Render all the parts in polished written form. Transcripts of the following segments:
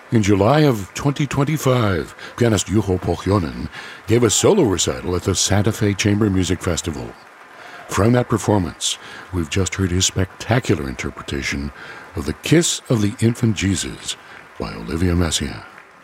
In July of 2025, pianist Juho Pohjonen gave a solo recital at the Santa Fe Chamber Music Festival. From that performance, we've just heard his spectacular interpretation of The Kiss of the Infant Jesus by Olivia Messiaen.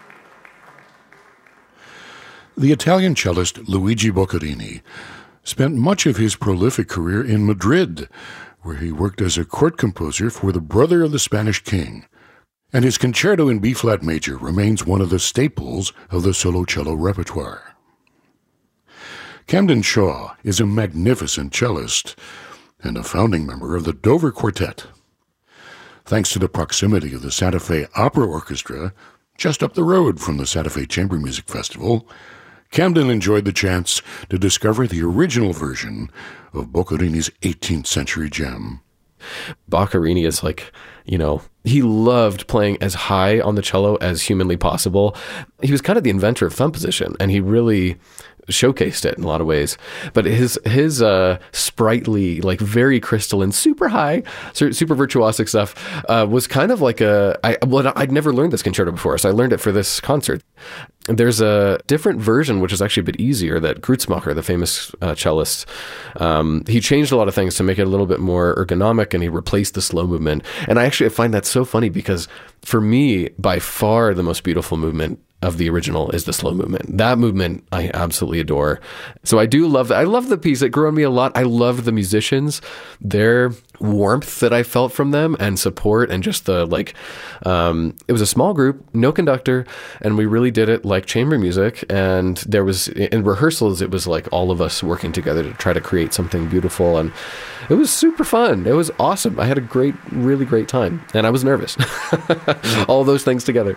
The Italian cellist Luigi Boccherini spent much of his prolific career in Madrid, where he worked as a court composer for the brother of the Spanish king, and his concerto in B-flat major remains one of the staples of the solo cello repertoire. Camden Shaw is a magnificent cellist and a founding member of the Dover Quartet. Thanks to the proximity of the Santa Fe Opera Orchestra, just up the road from the Santa Fe Chamber Music Festival, Camden enjoyed the chance to discover the original version of Boccherini's 18th century gem. Boccherini is he loved playing as high on the cello as humanly possible. He was kind of the inventor of thumb position, and he really showcased it in a lot of ways. But his sprightly, very crystalline, super high, super virtuosic stuff was kind of like I'd never learned this concerto before, so I learned it for this concert. There's a different version, which is actually a bit easier, that Grützmacher, the famous cellist, he changed a lot of things to make it a little bit more ergonomic, and he replaced the slow movement. And I find that so funny because for me, by far the most beautiful movement of the original is the slow movement. That movement I absolutely adore. So I do love that. I love the piece. It grew on me a lot. I loved the musicians, their warmth that I felt from them, and support, and just the it was a small group, no conductor, and we really did it like chamber music. And there was, in rehearsals, it was like all of us working together to try to create something beautiful, and it was super fun. It was awesome. I had a really great time, and I was nervous. All those things together.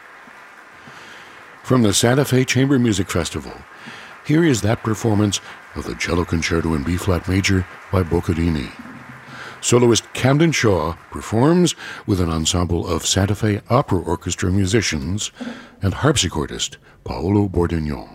From the Santa Fe Chamber Music Festival, here is that performance of the Cello Concerto in B-flat major by Boccherini. Soloist Camden Shaw performs with an ensemble of Santa Fe Opera Orchestra musicians and harpsichordist Paolo Bordignon.